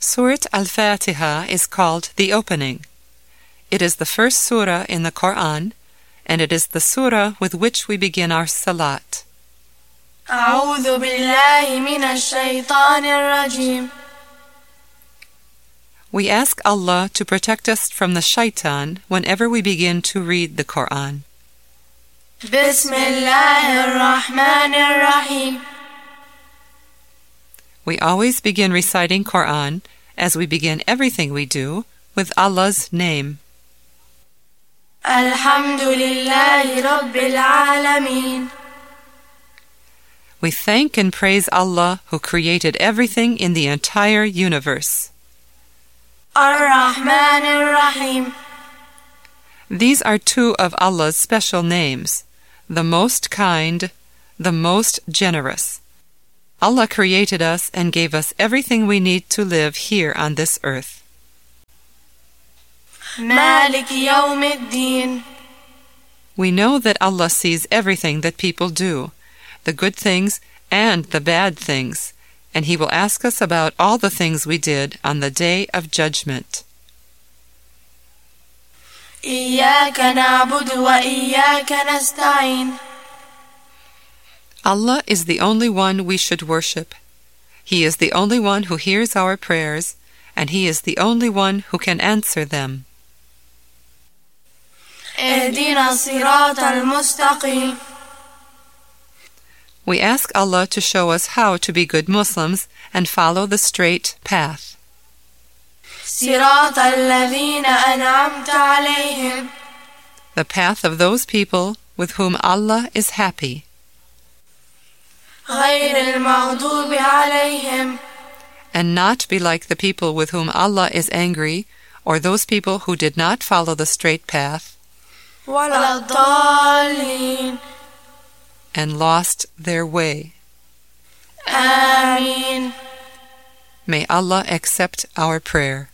Surat Al-Fatiha is called the opening. It is the first surah in the Quran, and it is the surah with which we begin our salat. أعوذ بالله من الشيطان الرجيم. We ask Allah to protect us from the shaitan whenever we begin to read the Quran. بسم الله الرحمن الرحيم. We always begin reciting Quran, as we begin everything we do, with Allah's name. الحمد لله رب العالمين. We thank and praise Allah who created everything in the entire universe. الرحمن الرحيم. These are two of Allah's special names, the most kind, the most generous. Allah created us and gave us everything we need to live here on this earth. مالك يوم الدين. We know that Allah sees everything that people do, the good things and the bad things, and He will ask us about all the things we did on the day of judgment. إياك نعبد وإياك نستعين. Allah is the only one we should worship. He is the only one who hears our prayers, and He is the only one who can answer them. اهدنا الصراط المستقيم. We ask Allah to show us how to be good Muslims and follow the straight path. صراط الذين أنعمت عليهم. The path of those people with whom Allah is happy. غير المغضوب عليهم. And not be like the people with whom Allah is angry, or those people who did not follow the straight path ولا الضالين. and lost their way. آمين. May Allah accept our prayer.